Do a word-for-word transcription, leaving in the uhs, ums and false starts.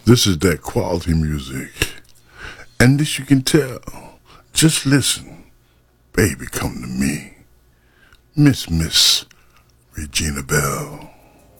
This is that quality music. And this you can tell. Just listen. Baby, come to me. Miss Miss Regina Belle.